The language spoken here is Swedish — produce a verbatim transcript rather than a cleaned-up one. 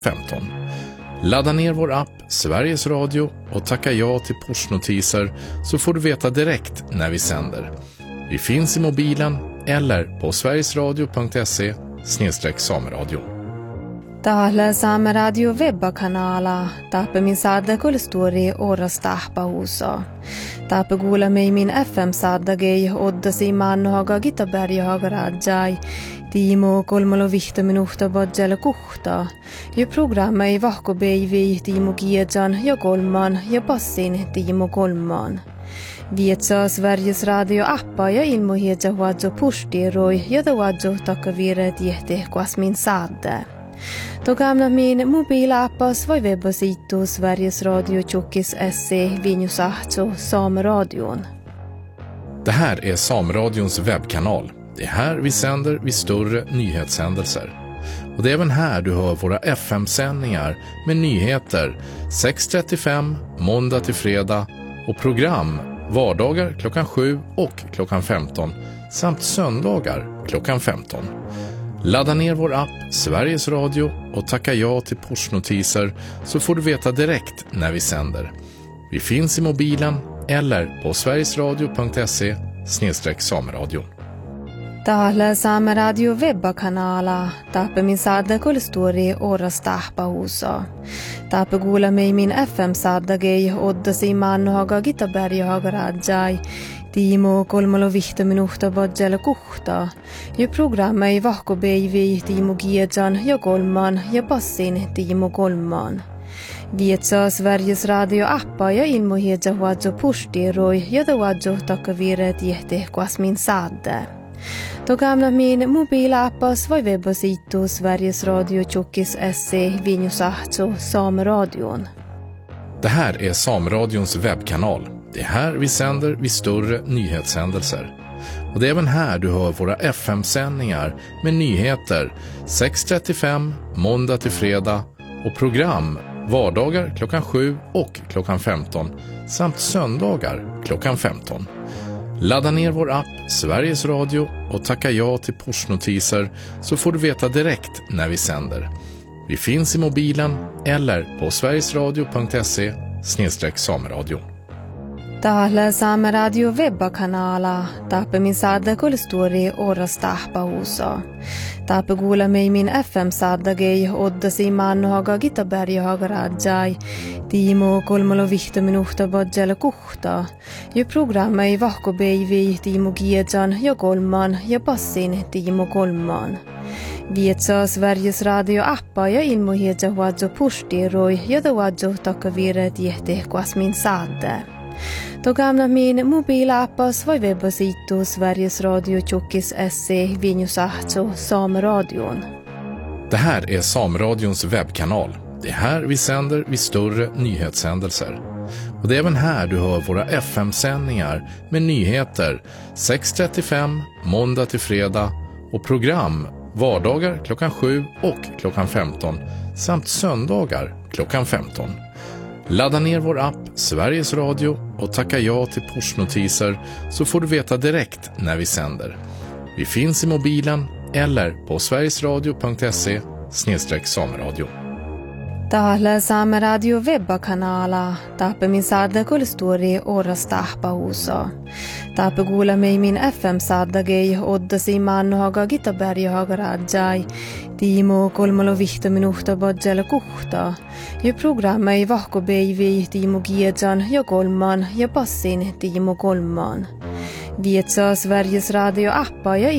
femton. Ladda ner vår app Sveriges Radio och tacka ja till pushnotiser så får du veta direkt när vi sänder. Vi finns i mobilen eller på sverigesradio punkt se snedstreck sameradio. Täällä Saameradio webbakanala taappe min saada kulstori oras tahpa uso. Taappe kuulemme min F M-saadagei oddasi maannohaga Gitaberjahaga rajai. Tiimo kolmalo vihto minuhta bodjale kuhta. Ja programma ei vahko beivi Tiimo Kiedjan ja kolman ja passin Tiimo kolman. Vietsa Sveriges Radio appa ja ilmohiedja huadjo pustiroi ja ta huadjo takavire tiehti kuas min saade. Då gamla min mobilappas var webbasitu Sveriges Radio Tjockis se Vinjusahto Sameradion. Det här är Sameradions webbkanal. Det är här vi sänder vid större nyhetshändelser. Och det är även här du hör våra F M-sändningar med nyheter sex trettiofem måndag till fredag och program vardagar klockan sju och klockan femton samt söndagar klockan femton. Ladda ner vår app Sveriges Radio och tacka ja till pushnotiser så får du veta direkt när vi sänder. Vi finns i mobilen eller på sverigesradio punkt se snedstreck sameradio. Täällä Saameradio webbakanala taappe min saada kulstori oras tahpa uso. Taappe kuulemme min F M-saadagei oddasi maannohaga Gitaberjahaga rajai. Tiimo kolmalo vihto minuhta bodjale kuhta. Ja programma ei vahko beivi Tiimo Kiedjan ja kolman ja passin Tiimo kolman. Vietsa Sveriges Radio appa ja ilmohiedja huadjo pustiroi ja ta huadjo takavire tiehti kuas min saade. Då gamla min mobilappas var webbasitu Sveriges Radio Tjockis se Vinjusahto Sameradion. Det här är Sameradions webbkanal. Det är här vi sänder vid större nyhetshändelser. Och det är även här du hör våra F M-sändningar med nyheter sex trettiofem måndag till fredag och program vardagar klockan sju och klockan femton samt söndagar klockan femton. Ladda ner vår app Sveriges Radio och tacka ja till pushnotiser så får du veta direkt när vi sänder. Vi finns i mobilen eller på sverigesradio punkt se snedstreck sameradio. Täällä Saameradio webbakanala taappe min saada kulstori oras tahpa uso. Taappe kuulemme min F M-saadagei oddasi maannohaga Gitaberjahaga rajai. Tiimo kolmalo vihto minuhta bodjale kuhta. Ja programma ei vahko beivi Tiimo Kiedjan ja kolman ja passin Tiimo kolman. Vietsa Sveriges Radio appa ja ilmohiedja huadjo pustiroi ja ta huadjo takavire tiehti kuas min saade. Då gamla min mobilappas var webbasitu Sveriges Radio Tjockis se Vinjusahto Sameradion. Det här är Sameradions webbkanal. Det är här vi sänder vid större nyhetshändelser. Och det är även här du hör våra F M-sändningar med nyheter sex trettiofem måndag till fredag och program vardagar klockan sju och klockan femton samt söndagar klockan femton. Ladda ner vår app Sveriges Radio och tacka ja till pushnotiser så får du veta direkt när vi sänder. Vi finns i mobilen eller på sverigesradio punkt se snedstreck sameradio. Täällä Saameradio webbakanala taappe min saada kulstori oras tahpa uso. Taappe kuulemme min F M-saadagei oddasi maannohaga Gitaberjahaga rajai. Tiimo kolmalo vihto minuhta bodjale kuhta. Ja programma ei vahko beivi Tiimo Kiedjan ja kolman ja passin Tiimo kolman. Vietsa Sveriges Radio appa ja